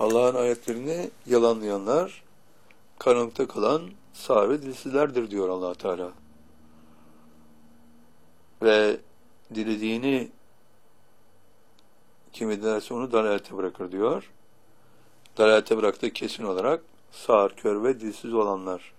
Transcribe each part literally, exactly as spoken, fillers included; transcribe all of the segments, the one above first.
Allah'ın ayetlerini yalanlayanlar karanlıkta kalan sağır ve dilsizlerdir diyor Allah Teala. Ve dilediğini kim ederse onu dalalete bırakır diyor. Dalalete bıraktı kesin olarak sağır, kör ve dilsiz olanlar.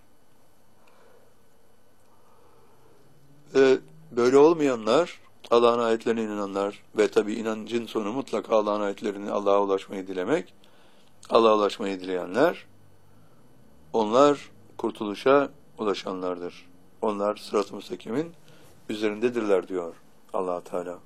Ve böyle olmayanlar, Allah'ın ayetlerine inananlar ve tabi inancın sonu mutlaka Allah'ın ayetlerini Allah'a ulaşmayı dilemek, Allah'a ulaşmayı dileyenler, onlar kurtuluşa ulaşanlardır. Onlar sırat-ı müstakimin üzerindedirler diyor Allah Teala.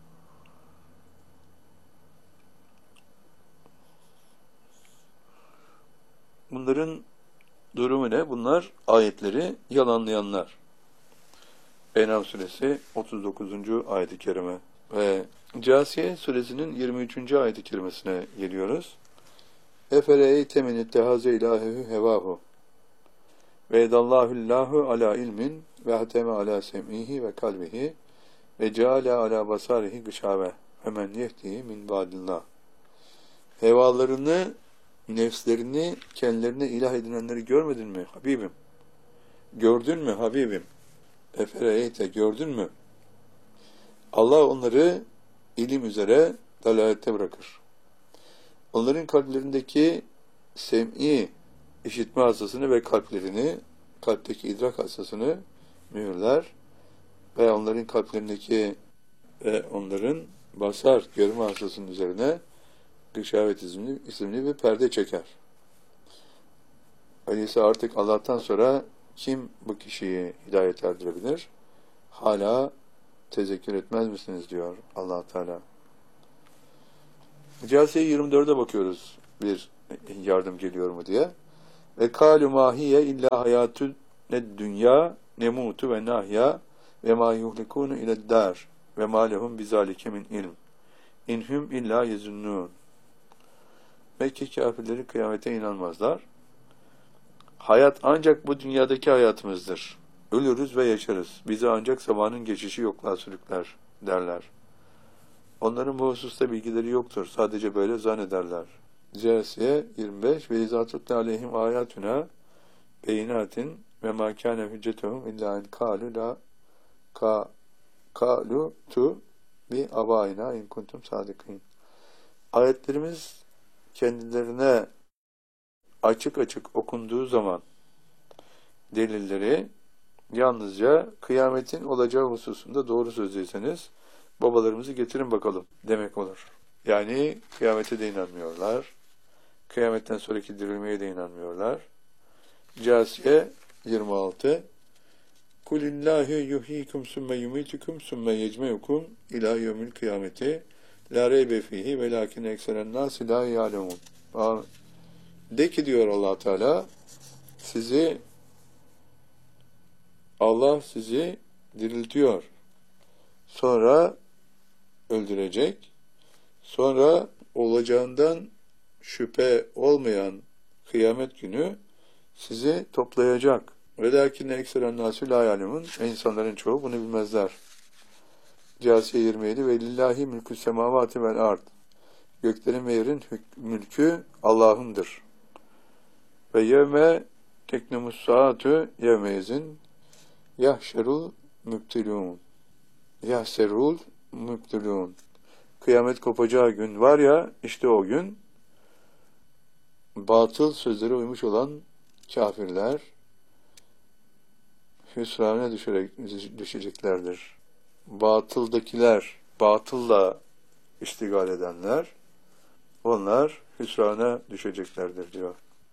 Bunların durumu ne? Bunlar ayetleri yalanlayanlar. En'am suresi otuz dokuzuncu ayet-i kerime ve Câsiye suresinin yirmi üçüncü ayet-i kerimesine geliyoruz. Efereyte men ittehaze ilahehu hevahu ve edallahullahu ala ilmin ve hateme ala sem'ihi ve kalbihi ve ceale ala basarihi gışave ve men yehdihi min ba'dillah. Hevalarını, nefslerini, kendilerine ilah edinenleri görmedin mi Habibim? Gördün mü Habibim? Efereyte gördün mü? Allah onları ilim üzere dalalette bırakır. Onların kalplerindeki sem'i, işitme hassasını ve kalplerini, kalpteki idrak hassasını mühürler ve onların kalplerindeki ve onların basar, görme hassasının üzerine gışavet isimli, isimli bir perde çeker. Öyleyse artık Allah'tan sonra kim bu kişiyi hidayet erdirebilir? Hala tezekkür etmez misiniz diyor Allah Teala. Câsiye yirmi dörde bakıyoruz bir yardım geliyor mu diye. Ve kâlu mâhiye illa hayâtü ned dünya nemutu ve nahya ve mâ yuhlikûnu ileddâr ve mâ lehum bizâlike min ilm. İnhum illa yezunnûn. Mekke kâfirleri kıyamete inanmazlar. Hayat ancak bu dünyadaki hayatımızdır. Ölürüz ve yaşarız. Bize ancak zamanın geçişi yokluğa sürükler derler. Onların bu hususta bilgileri yoktur. Sadece böyle zannederler. Câsiye yirmi beş ve izâ tutla aleyhim âyâtuna beyinâtin ve mâ kâne hüccetuhum illâ en kâlu la ka kâlu tu bi abâinâ in kuntum sâdikîn. Ayetlerimiz kendilerine açık açık okunduğu zaman delilleri yalnızca kıyametin olacağı hususunda doğru sözlüyseniz babalarımızı getirin bakalım demek olur. Yani kıyamete de inanmıyorlar. Kıyametten sonraki dirilmeye de inanmıyorlar. Câsiye yirmi altı Kulillâhu yuhyikum sümme yumitukum sümme yecmeukum ilâ yevmil kıyameti la reybe fîhî ve lâkin ekseren nâsi lâ yâlemûn. De ki diyor Allah Teala, sizi Allah sizi diriltiyor. Sonra öldürecek. Sonra olacağından şüphe olmayan kıyamet günü sizi toplayacak. Velakinne ekseren nâsü lâ yâlemun. İnsanların çoğu bunu bilmezler. Câsiye yirmi yedi ve lillahi mülkü semâvâti vel ard. Göklerin ve yerin mülkü Allah'ındır. Ve yevme teknemus saatü yevmeyizin yahşerul müptilûn. Yahserul müptilûn. Kıyamet kopacağı gün var ya, işte o gün batıl sözlere uymuş olan kafirler hüsrana düşeceklerdir. Batıldakiler, batılla iştigal edenler, onlar hüsrana düşeceklerdir diyor.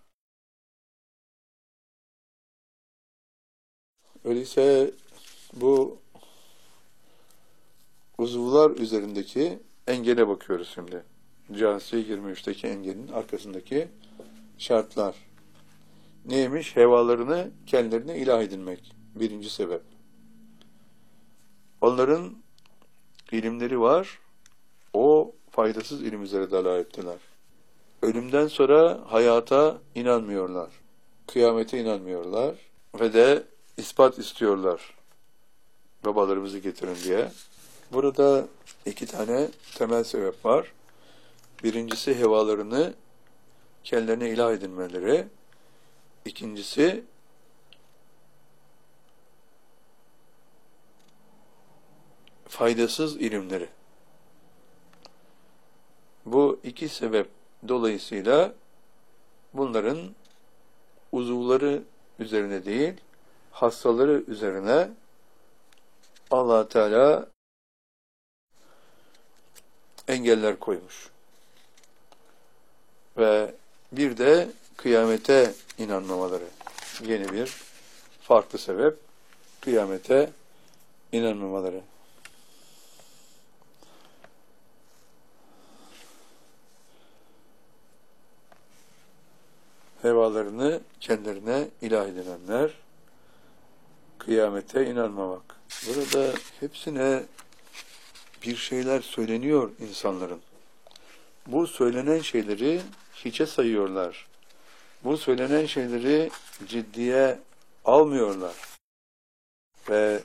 Öyleyse bu uzuvlar üzerindeki engele bakıyoruz şimdi. Câsiye yirmi üçteki engelin arkasındaki şartlar. Neymiş? Hevalarını kendilerine ilah edinmek. Birinci sebep. Onların ilimleri var. O faydasız ilim üzere dalaletteler. Ölümden sonra hayata inanmıyorlar. Kıyamete inanmıyorlar. Ve de ispat istiyorlar. Babalarımızı getirin diye. Burada iki tane temel sebep var. Birincisi hevalarını kendilerine ilah edinmeleri. İkincisi, faydasız ilimleri. Bu iki sebep dolayısıyla bunların uzuvları üzerine değil, hastaları üzerine Allah Teala engeller koymuş. Ve bir de kıyamete inanmamaları. Yeni bir farklı sebep, kıyamete inanmamaları. Hevalarını kendilerine ilah edinenler, kıyamete inanmamak. Burada hepsine bir şeyler söyleniyor insanların. Bu söylenen şeyleri hiçe sayıyorlar. Bu söylenen şeyleri ciddiye almıyorlar. Ve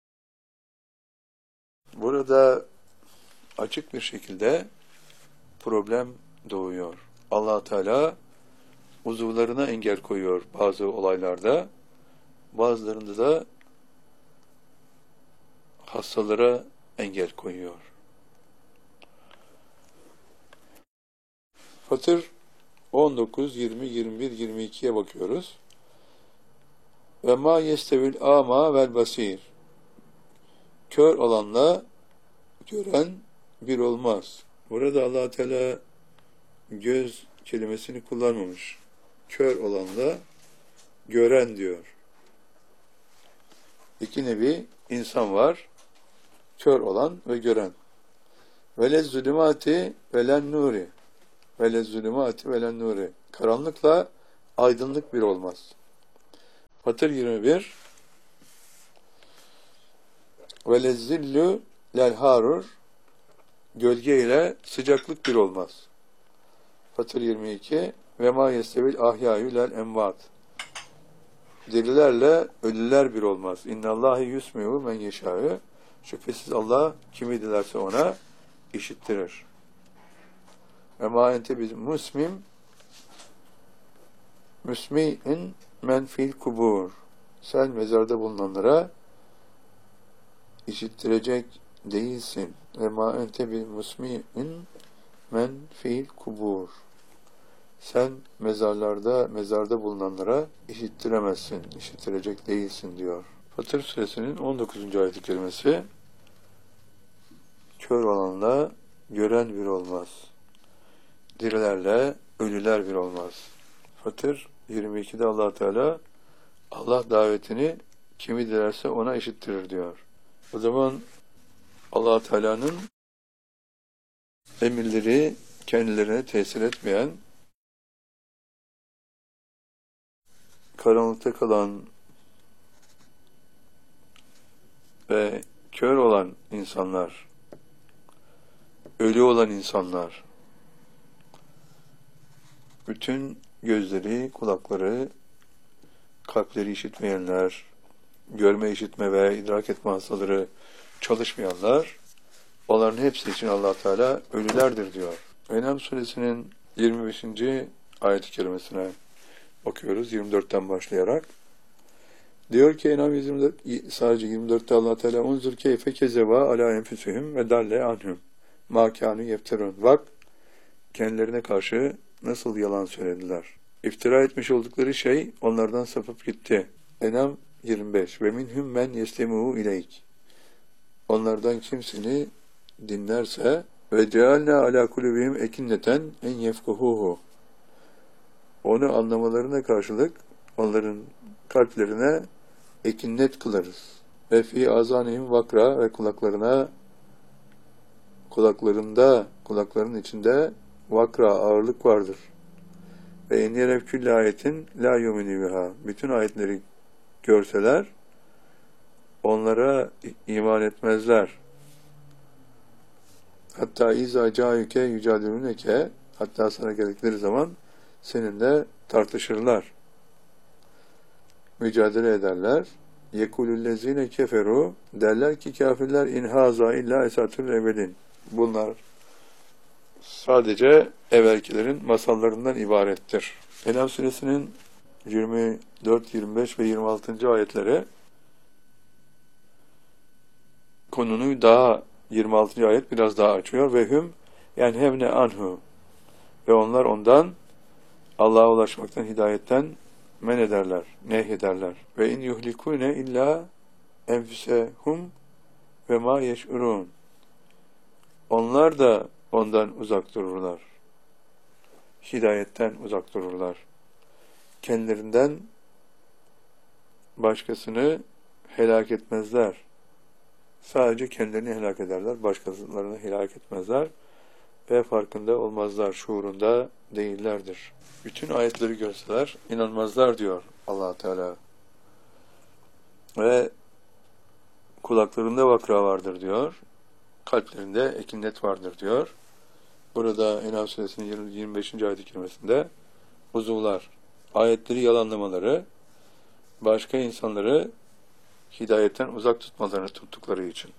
burada açık bir şekilde problem doğuyor. Allah Teala uzuvlarına engel koyuyor bazı olaylarda, bazılarında da hastalara engel koyuyor. Fatır on dokuz, yirmi, yirmi bir, yirmi ikiye bakıyoruz. Ve ma yestevil ama vel basir. Kör olanla gören bir olmaz. Burada Allah Teala göz kelimesini kullanmamış. Kör olanla gören diyor. İki nevi insan var. Kör olan ve gören. Vele zulümati velen nuri. Vele zulümati velen nuri. Karanlıkla aydınlık bir olmaz. Fatır yirmi bir. Vele zillü lel harur. Gölge ile sıcaklık bir olmaz. Fatır yirmi iki. Ve ma yestevil ahyâyü lel envat. Dirilerle ölüler bir olmaz. İnnallâhi yusmi'u men yeşâ'ü. Şüphesiz Allah kimi dilerse ona işittirir. Ve ma ente biz musmim müsmi'in men fil kubur. Sen mezarda bulunanlara işittirecek değilsin. Ve ma ente biz musmi'in men fil kubur. Sen mezarlarda, mezarda bulunanlara işittiremezsin, işittirecek değilsin diyor. Fatır suresinin on dokuzuncu ayet-i kerimesi, kör olanla gören bir olmaz. Dirilerle ölüler bir olmaz. Fatır yirmi ikide Allah Teala, Allah davetini kimi dilerse ona işittirir diyor. O zaman Allah Teala'nın emirleri kendilerine tesir etmeyen, karanlıkta kalan ve kör olan insanlar, ölü olan insanlar, bütün gözleri, kulakları, kalpleri işitmeyenler, görme, işitme ve idrak etme hastaları çalışmayanlar, onların hepsi için Allah Teala ölülerdir diyor. En'am suresinin yirmi beşinci ayet-i kerimesine okuyoruz yirmi dörtten başlayarak. Diyor ki En'am yirmi dört, sadece yirmi dörtte Allah Teala unzur keyfe kezeva ala enfüsühüm ve dalle anhum ma kânü yefterun. Bak kendilerine karşı nasıl yalan söylediler. İftira etmiş oldukları şey onlardan sapıp gitti. En'am yirmi beş. Ve minhum men yestemi'u ileyk. Onlardan kimsini dinlerse ve cealna ala kulubihim ekinneten en yefkuhuhu. Onu anlamalarına karşılık onların kalplerine ekinnet kılarız. Ve fi azanihim vakra ve kulaklarına kulaklarında kulakların içinde vakra ağırlık vardır. Ve en yerev külle ayetin la yumini biha. Bütün ayetleri görseler onlara iman etmezler. Hatta izâ câyüke yücadilûneke, hatta sana geldikleri zaman seninle tartışırlar. Mücadele ederler. Yekulüllezîne keferu, derler ki kafirler in hâzâ illâ esâtül ebedin. Bunlar sadece evvelkilerin masallarından ibarettir. En'am suresinin yirmi dört, yirmi beş ve yirmi altıncı ayetleri konunu daha yirmi altıncı ayet biraz daha açıyor. Ve hüm yani hem ne anhu ve onlar ondan Allah'a ulaşmaktan, hidayetten men ederler, nehyederler. Ve in yuhlikune illa enfusehum ve ma yeş'urun. Onlar da ondan uzak dururlar. Hidayetten uzak dururlar. Kendilerinden başkasını helak etmezler. Sadece kendilerini helak ederler. Başkalarını helak etmezler. Ve farkında olmazlar. Şuurunda değillerdir. Bütün ayetleri görseler inanmazlar diyor Allah Teala. Ve kulaklarında vakra vardır diyor. Kalplerinde ekinnet vardır diyor. Burada En'am suresinin yirmi beşinci ayet-i kerimesinde uzuvlar, ayetleri yalanlamaları, başka insanları hidayetten uzak tutmalarını tuttukları için.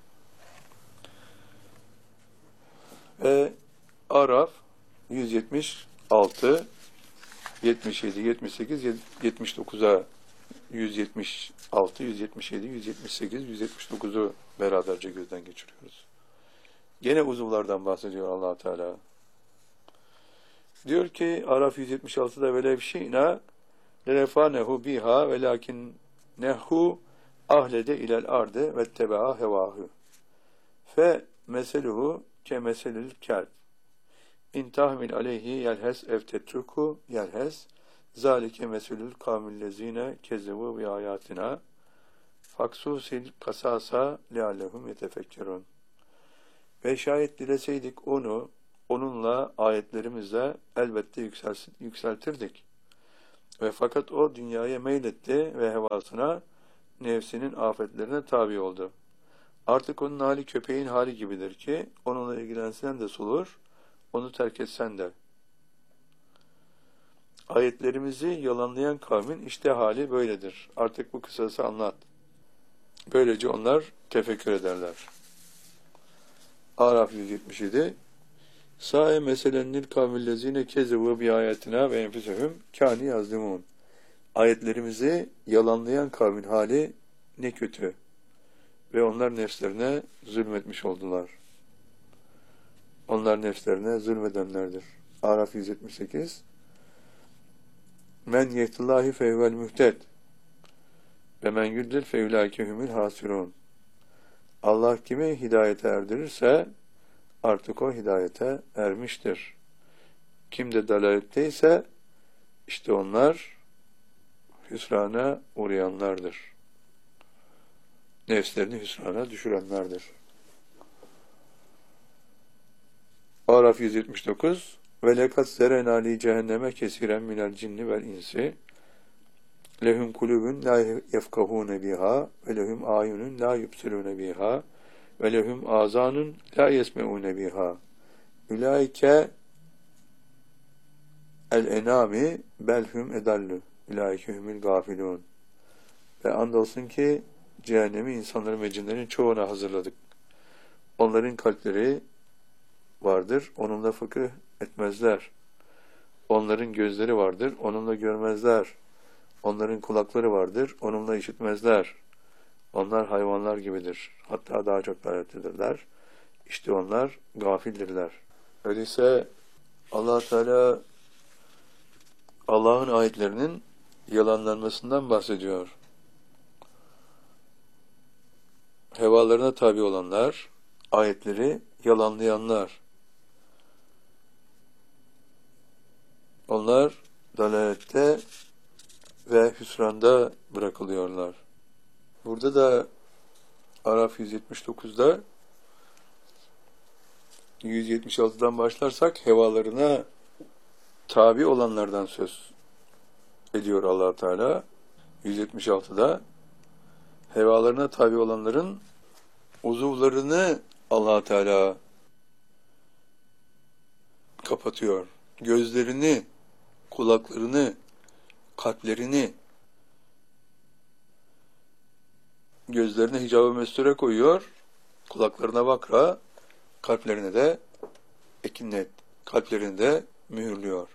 Ve Araf yüz yetmiş altı, yetmiş yedi, yetmiş sekiz, yetmiş dokuza yüz yetmiş altı, yüz yetmiş yedi, yüz yetmiş sekiz, yüz yetmiş dokuzu beraberce gözden geçiriyoruz. Gene uzuvlardan bahsediyor Allah Teala. Diyor ki Araf yüz yetmiş altıda velev şi'na lerefanehu biha velakin nehu ahlede ilel ardı ve tebaa hevahu fe meseluhu ke meselil kelb in tahmil aleyhi yelhes ev tetruku yelhes zalike meselül kavmillezine kezzevu bi ayatina faksusil kasasa leallehum yetefekkerun. Ve şayet dileseydik onu, onunla ayetlerimizle elbette yükseltirdik. Ve fakat o dünyaya meyletti ve hevasına, nefsinin afetlerine tabi oldu. Artık onun hali köpeğin hali gibidir ki, onunla ilgilensen de solur, onu terk etsen de. Ayetlerimizi yalanlayan kavmin işte hali böyledir. Artık bu kısası anlat. Böylece onlar tefekkür ederler. Araf yüz yetmiş yedi Sae meselennil kavmillezine kezevu bi ayatina ve enfusehum kâni yazlimun. Ayetlerimizi yalanlayan kavmin hali ne kötü. Ve onlar nefslerine zulmetmiş oldular. Onlar nefslerine zulmedenlerdir. Araf yüz yetmiş sekiz Men yehtillahi fehvel mühted ve men yüddil fevlâkehumül hasirun. Allah kimi hidayete erdirirse artık o hidayete ermiştir. Kim de dalaletteyse işte onlar hüsrana uğrayanlardır. Nefslerini hüsrana düşürenlerdir. Araf yüz yetmiş dokuz Ve lekat zerena li cehenneme kesiren minel cinni vel insi lehum kulubun la yefkahune biha ve lehum ayunun la yubsirune biha ve lehum azanun la yesmeune biha ulaike el enami belhum edallu ulaike humul gafilun. Ve andolsun ki cehennemi insanların ve cinlerin çoğuna hazırladık. Onların kalpleri vardır, onunla fıkıh etmezler. Onların gözleri vardır, onunla görmezler. Onların kulakları vardır, onunla işitmezler. Onlar hayvanlar gibidir. Hatta daha çok gayretlidirler. İşte onlar gafildirler. Öyleyse Allah Teala Allah'ın ayetlerinin yalanlanmasından bahsediyor. Hevalarına tabi olanlar, ayetleri yalanlayanlar. Onlar dalalette ve hüsranda bırakılıyorlar. Burada da Araf yüz yetmiş dokuzda yüz yetmiş altıdan başlarsak hevalarına tabi olanlardan söz ediyor Allah Teala. yüz yetmiş altıda hevalarına tabi olanların uzuvlarını Allah Teala kapatıyor. Gözlerini, kulaklarını, kalplerini, gözlerine hicab-ı mesture koyuyor, kulaklarına vakra, kalplerine de ekinnet, kalplerinde mühürlüyor.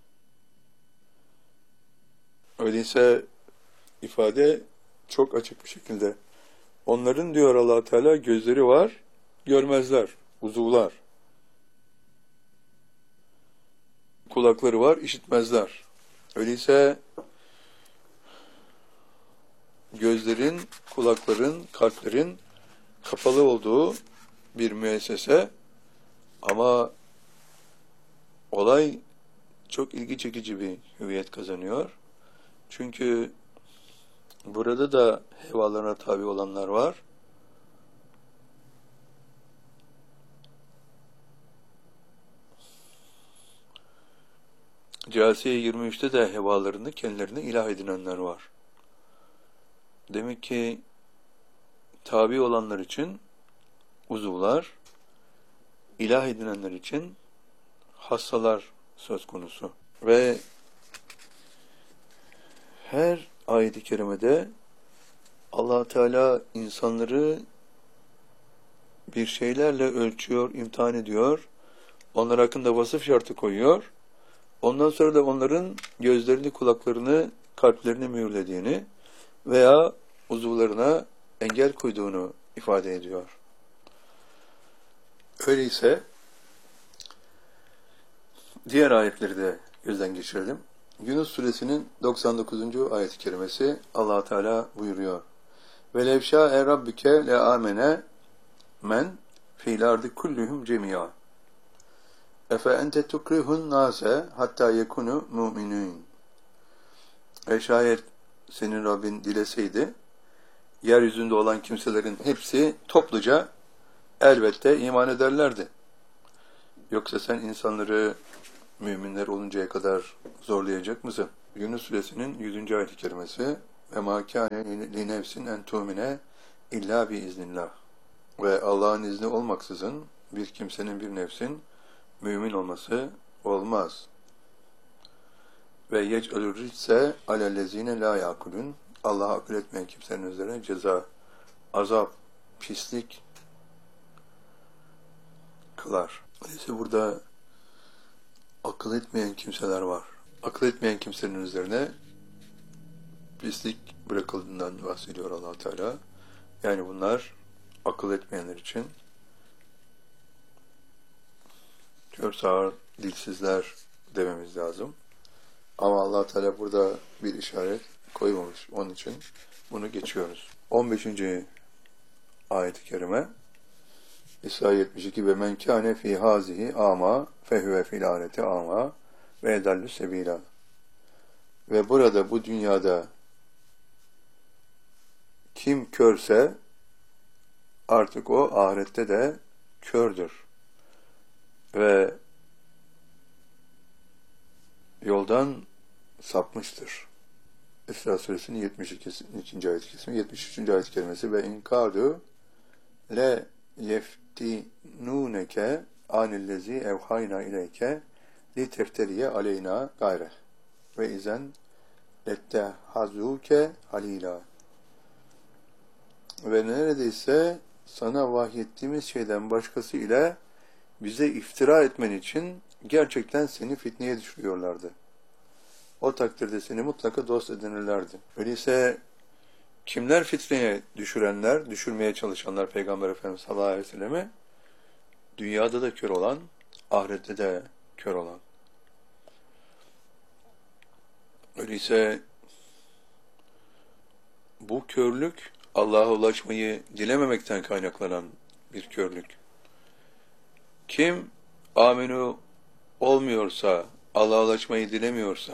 Öyleyse ifade çok açık bir şekilde. Onların diyor Allah Teala gözleri var, görmezler, uzuvlar. Kulakları var, işitmezler. Öyleyse gözlerin, kulakların, kalplerin kapalı olduğu bir müessese, ama olay çok ilgi çekici bir hüviyet kazanıyor. Çünkü burada da hevalarına tabi olanlar var. Câsiye yirmi üçte de hevalarını kendilerine ilah edinenler var. Demek ki tabi olanlar için uzuvlar, ilah edinenler için hassalar söz konusu. Ve her ayet-i kerimede Allah Teala insanları bir şeylerle ölçüyor, imtihan ediyor. Onlar hakkında vasıf şartı koyuyor. Ondan sonra da onların gözlerini, kulaklarını, kalplerini mühürlediğini veya uzuvlarına engel koyduğunu ifade ediyor. Öyleyse diğer ayetleri de gözden geçirelim. Yunus suresinin doksan dokuzuncu ayet-i kerimesi Allah Teala buyuruyor. Velev şâ'e rabbuke le amene men fîl ardı kulluhum cemî'a. Efe ente tukrihun nase hatta yekunu mu'minun. E şayet senin Rabbin dileseydi, yeryüzünde olan kimselerin hepsi topluca elbette iman ederlerdi. Yoksa sen insanları müminler oluncaya kadar zorlayacak mısın? Yunus suresinin yüzüncü ayet-i kerimesi ve mâ kâne li nefsin en tu'mine illa biiznillah. Ve Allah'ın izni olmaksızın bir kimsenin, bir nefsin mümin olması olmaz. Ve yec'alur ritse alellezine la yakulun. Allah'a akıl etmeyen kimsenin üzerine ceza, azap, pislik kılar. Öyleyse burada akıl etmeyen kimseler var. Akıl etmeyen kimsenin üzerine pislik bırakıldığından bahsediyor Allah Teala. Yani bunlar akıl etmeyenler için kör sağır, dilsizler dememiz lazım. Ama Allah Teala burada bir işaret koymamış. Onun için bunu geçiyoruz. on beşinci ayet-i kerime İsra yetmiş iki ve men kâne fî hâzihi âmâ fehüve fil âhireti âmâ ve edallü sebîlâ. Ve burada, bu dünyada kim körse artık o ahirette de kördür. Ve yoldan sapmıştır. İsra suresinin yetmiş ikinci ayet-i kerimesi, yetmiş üçüncü ayet-i kerimesi ve inkâdu le yeftinûneke anillezî evhayna ileyke li tefteriye aleyna gayreh ve izen ettehazûke halîlâ. Ve neredeyse sana vahyettiğimiz şeyden başkası ile bize iftira etmen için gerçekten seni fitneye düşürüyorlardı. O takdirde seni mutlaka dost edinirlerdi. Öyleyse kimler fitneye düşürenler, düşürmeye çalışanlar Peygamber Efendimiz sallallahu aleyhi ve sellem'e? Dünyada da kör olan, ahirette de kör olan. Öyleyse bu körlük Allah'a ulaşmayı dilememekten kaynaklanan bir körlük. Kim aminu olmuyorsa, Allah'a ulaşmayı dilemiyorsa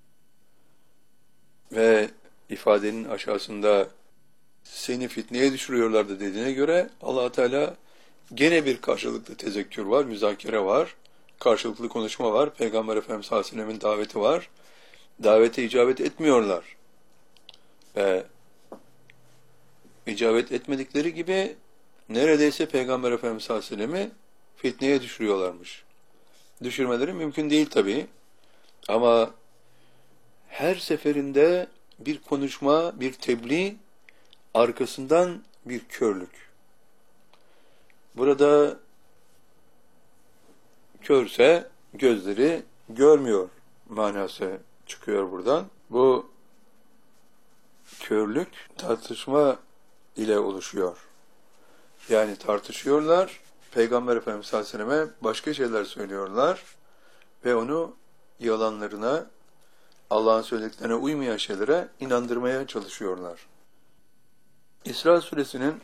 ve ifadenin aşağısında seni fitneye düşürüyorlardı dediğine göre Allah Teala gene bir karşılıklı tezekkür var, müzakere var, karşılıklı konuşma var, Peygamber Efendimiz sallallahu aleyhi ve sellem'in daveti var. Davete icabet etmiyorlar. Ve icabet etmedikleri gibi neredeyse Peygamber Efendimiz sallallahu aleyhi ve sellem'i fitneye düşürüyorlarmış. Düşürmeleri mümkün değil tabii. Ama her seferinde bir konuşma, bir tebliğ, arkasından bir körlük. Burada körse gözleri görmüyor manası çıkıyor buradan. Bu körlük tartışma ile oluşuyor. Yani tartışıyorlar, Peygamber Efendimiz sallallahu aleyhi ve selleme başka şeyler söylüyorlar ve onu yalanlarına, Allah'ın söylediklerine uymayan şeylere inandırmaya çalışıyorlar. İsra suresinin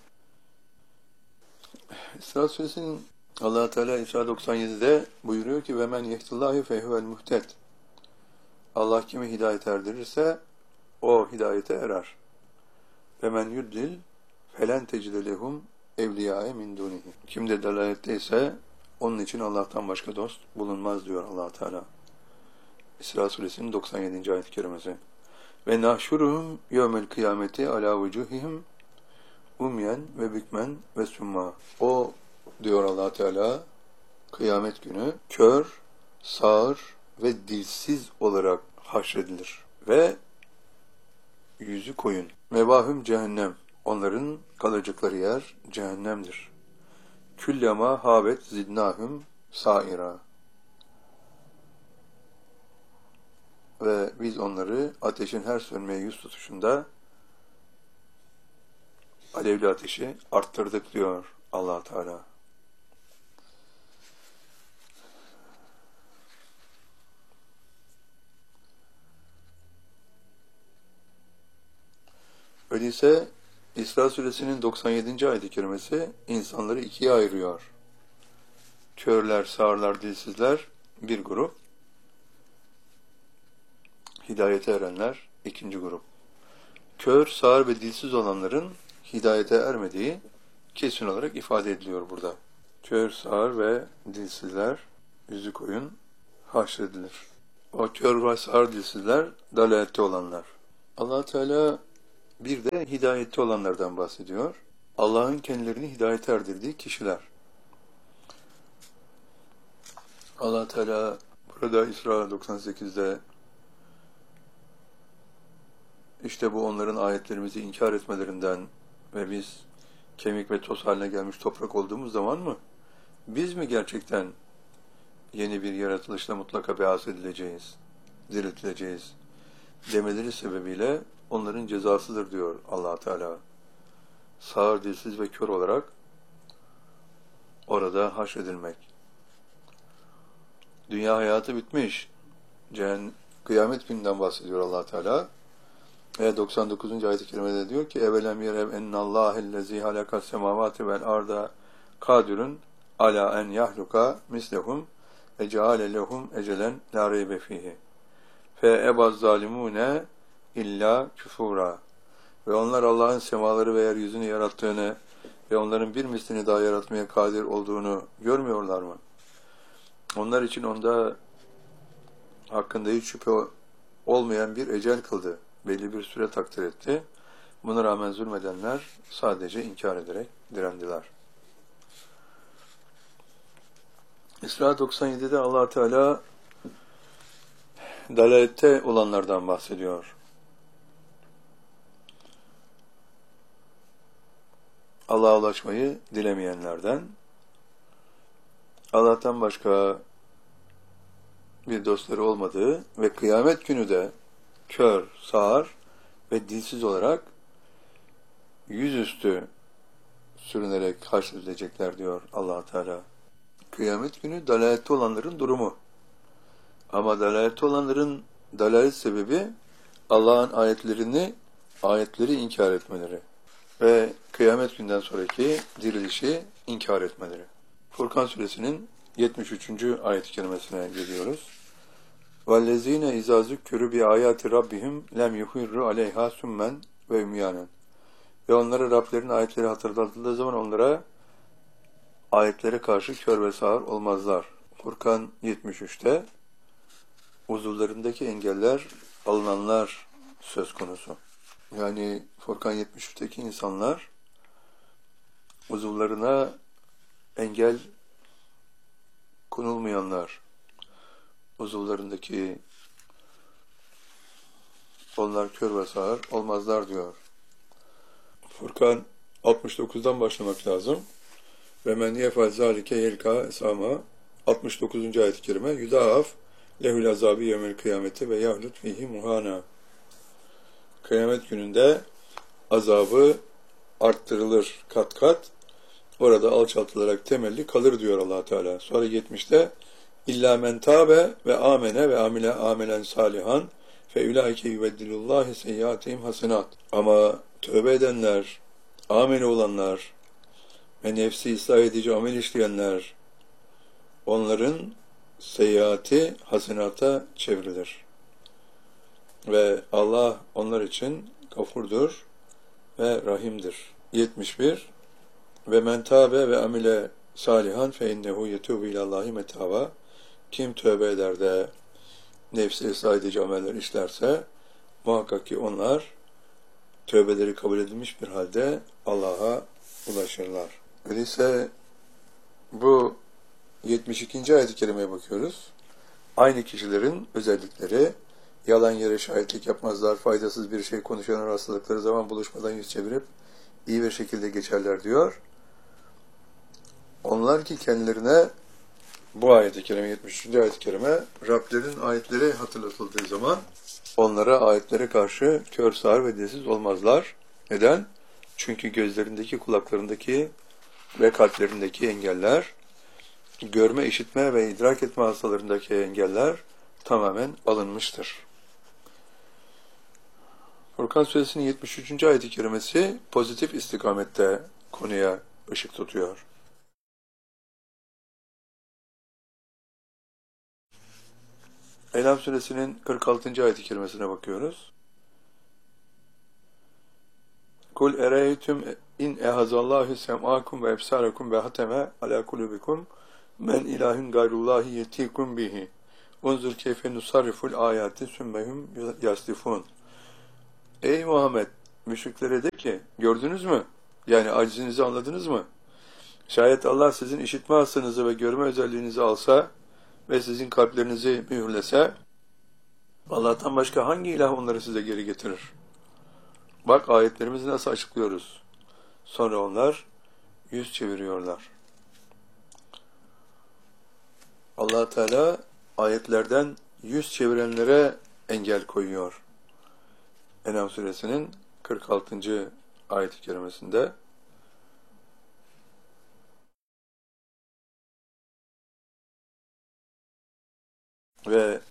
İsra suresinin Allah Teala İsra doksan yedide buyuruyor ki ve men yehdillahi fehuvel muhted. Allah kimi hidayet erdirirse o hidayete erer. Ve men yuddil felen tecide lehum evliyâe min dunihi. Kim de dalaletteyse onun için Allah'tan başka dost bulunmaz diyor Allah Teala. İsra suresinin doksan yedinci ayet-i kerimesi. Ve nahşuruhum yevmel kıyameti ala vucuhihim umyen ve bükmen ve summa. O diyor Allah Teala kıyamet günü kör, sağır ve dilsiz olarak haşredilir ve yüzü koyun. Mevahum cehennem. Onların kalacakları yer cehennemdir. Küllema habet zidnahum saira. Ve biz onları ateşin her sönmeye yüz tutuşunda alevli ateşi arttırdık diyor Allah Teala. Öyleyse İsra suresinin doksan yedinci ayet-i kerimesi insanları ikiye ayırıyor. Körler, sağırlar, dilsizler bir grup. Hidayete erenler ikinci grup. Kör, sağır ve dilsiz olanların hidayete ermediği kesin olarak ifade ediliyor burada. Kör, sağır ve dilsizler yüzü koyun haşredilir. O kör ve sağır dilsizler dalalette olanlar. Allah Teala bir de hidayette olanlardan bahsediyor. Allah'ın kendilerini hidayete erdirdiği kişiler. Allah Teala burada İsra doksan sekizde işte bu onların ayetlerimizi inkar etmelerinden ve biz kemik ve toz haline gelmiş toprak olduğumuz zaman mı? Biz mi gerçekten yeni bir yaratılışla mutlaka beyaz edileceğiz, diriltileceğiz demeleri sebebiyle onların cezasıdır diyor Allah Teala. Sağır, dilsiz ve kör olarak orada haşredilmek. Dünya hayatı bitmiş. Cehennem, kıyamet gününden bahsediyor Allah Teala. Ve doksan dokuzuncu ayet-i kerimede diyor ki evelem yerev ennallâhellezî halakas semâvâti vel arda kadirun ala en yahluka mislehum ve ceale lehum ecelen la reybe fihi fe ebaz zalimûne illa küfura. Ve onlar Allah'ın semaları ve yeryüzünü yarattığını ve onların bir mislini daha yaratmaya kadir olduğunu görmüyorlar mı? Onlar için onda hakkında hiç şüphe olmayan bir ecel kıldı. Belli bir süre takdir etti. Buna rağmen zulmedenler sadece inkar ederek direndiler. İsra doksan yedide Allah Teala dalalette olanlardan bahsediyor. Allah'a ulaşmayı dilemeyenlerden, Allah'tan başka bir dostları olmadığı ve kıyamet günü de kör, sağır ve dilsiz olarak yüzüstü sürünerek haşredilecekler diyor Allah Teala. Kıyamet günü dalalette olanların durumu. Ama dalalette olanların dalalet sebebi Allah'ın ayetlerini, ayetleri inkar etmeleri ve kıyamet günden sonraki dirilişi inkar etmeleri. Furkan suresinin yetmiş üçüncü ayet-i kerimesine geliyoruz. وَالَّذ۪ينَ اِذَا ذُكِّرُوا بِآيَاتِ رَبِّهِمْ لَمْ يُخِرُّوا عَلَيْهَا سُمَّنْ وَاُمْيَانًا. Ve onlara Rablerinin ayetleri hatırlatıldığı zaman onlara ayetlere karşı kör ve sağır olmazlar. Furkan yetmiş üçte uzuvlarındaki engeller alınanlar söz konusu. Yani Furkan yetmiş üçteki insanlar uzuvlarına engel konulmayanlar, uzuvlarındaki onlar kör ve sağır olmazlar diyor. Furkan altmış dokuzdan başlamak lazım. Ve men yefal zalike yelka esama. altmış dokuzuncu ayet-i kerime Yudaaf lehül azabi yevmel kıyameti ve yahlut fihi muhana. Kıyamet gününde azabı arttırılır kat kat. Orada alçaltılarak temelli kalır diyor Allah Teala. Sonra yetmişte İlla men tabe ve amene ve amile amelen salihan fe ulaike yubeddilullahi seyyiatihim hasenat. Ama tövbe edenler, ameli olanlar ve nefsi ıslah edici amel işleyenler, onların seyyiati hasenata çevrilir. Ve Allah onlar için gafurdur ve rahimdir. yetmiş bir Ve men tabe ve amile salihan fe innehu yetubu ilallahi metava. Kim tövbe eder de nefsi ıslah edici ameller işlerse muhakkak ki onlar tövbeleri kabul edilmiş bir halde Allah'a ulaşırlar. Öyleyse bu yetmiş ikinci ayet-i kerimeye bakıyoruz. Aynı kişilerin özellikleri, yalan yere şahitlik yapmazlar, faydasız bir şey konuşan hastalıkları zaman buluşmadan yüz çevirip iyi bir şekilde geçerler diyor. Onlar ki kendilerine bu ayet-i kerime, yetmiş üçüncü ayet-i kerime, Rablerin ayetleri hatırlatıldığı zaman onlara ayetlere karşı kör, sağır ve dilsiz olmazlar. Neden? Çünkü gözlerindeki, kulaklarındaki ve kalplerindeki engeller, görme, işitme ve idrak etme hastalarındaki engeller tamamen alınmıştır. Furkan Suresinin yetmiş üçüncü ayet-i kerimesi pozitif istikamette konuya ışık tutuyor. En'am Suresinin kırk altıncı ayet-i kerimesine bakıyoruz. Kul ereytüm in ehazallahu sem'akum ve ebsarakum ve hateme ala kulubikum men ilahun gayrullahi yetikum bihi unzur keyfe nusarriful ayati sümmehum yaslifun. Ey Muhammed, müşriklere de ki, gördünüz mü? Yani acizinizi anladınız mı? Şayet Allah sizin işitme hassanızı ve görme özelliğinizi alsa ve sizin kalplerinizi mühürlese, Allah'tan başka hangi ilah onları size geri getirir? Bak ayetlerimizi nasıl açıklıyoruz. Sonra onlar yüz çeviriyorlar. Allah Teala ayetlerden yüz çevirenlere engel koyuyor. En'am Suresinin kırk altıncı ayet-i kerimesinde ve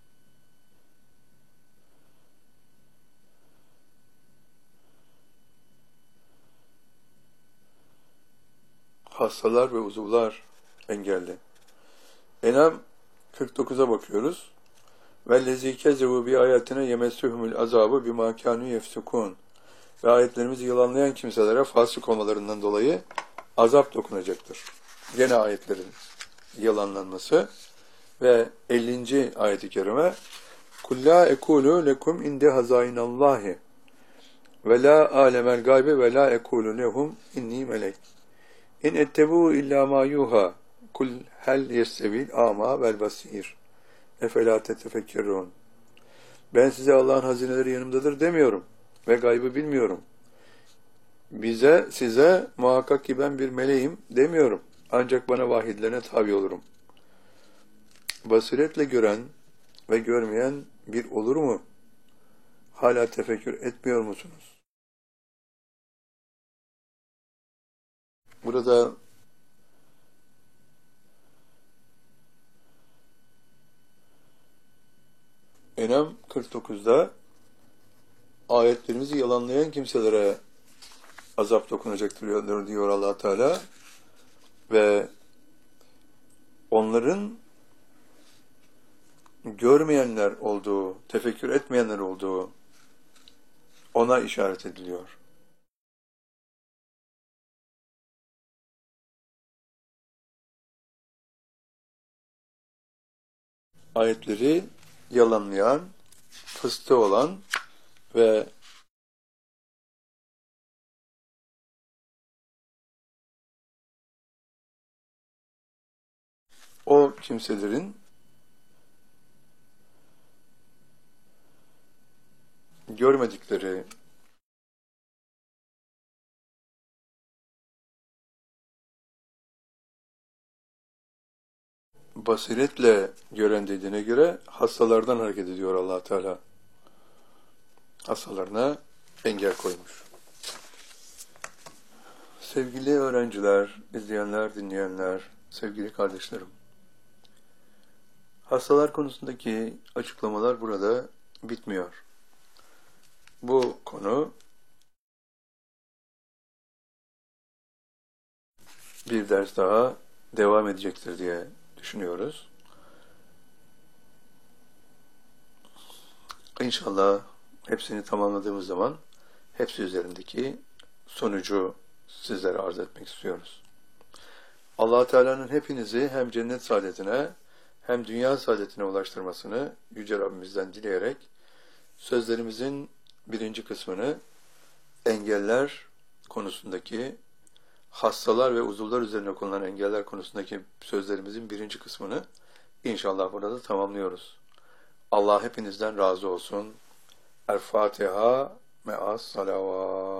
hastalar ve uzuvlar engelli. En'am kırk dokuza bakıyoruz. وَالَّذ۪ي كَذَّبُوا بِآيَاتِنَا يَمَسُّهُمُ الْعَذَابُ بِمَا كَانُوا يَفْسُقُونَ. Ve ayetlerimizi yalanlayan kimselere fasık olmalarından dolayı azap dokunacaktır. Gene ayetlerin yalanlanması ve ellinci ayet-i kerime قُلْ لَا اَكُولُ لَكُمْ اِنْدِ هَزَائِنَ اللّٰهِ وَلَا آلَمَ الْغَيْبِ وَلَا اَكُولُ لَهُمْ اِنِّي مَلَيْكٌ اِنْ اَتَّبُوا اِلَّا مَا يُوهَا قُلْ هَلْ يَسْتَوِي الْاَعْمَى وَالْبَصِيرُ اَفَلَا تَتَفَكَّرُونَ. Ben size Allah'ın hazineleri yanımdadır demiyorum ve gaybı bilmiyorum. Bize, size muhakkak ki ben bir meleğim demiyorum. Ancak bana vahyedilene tabi olurum. Basiretle gören ve görmeyen bir olur mu? Hala tefekkür etmiyor musunuz? Burada En'am kırk dokuzda ayetlerimizi yalanlayan kimselere azap dokunacaktır diyor Allah Teala ve onların görmeyenler olduğu, tefekkür etmeyenler olduğu ona işaret ediliyor. Ayetleri yalanlayan, fıstığı olan ve o kimselerin görmedikleri, basiretle gören dediğine göre hastalardan hareket ediyor Allah Teala. Hastalarına engel koymuş. Sevgili öğrenciler, izleyenler, dinleyenler, sevgili kardeşlerim. Hastalar konusundaki açıklamalar burada bitmiyor. Bu konu bir ders daha devam edecektir diye düşünüyoruz. İnşallah hepsini tamamladığımız zaman hepsi üzerindeki sonucu sizlere arz etmek istiyoruz. Allah Teala'nın hepinizi hem cennet saadetine hem dünya saadetine ulaştırmasını Yüce Rabbimizden dileyerek sözlerimizin birinci kısmını engeller konusundaki, hastalar ve uzuvlar üzerine konulan engeller konusundaki sözlerimizin birinci kısmını inşallah burada tamamlıyoruz. Allah hepinizden razı olsun. El Fatiha me'as salavat.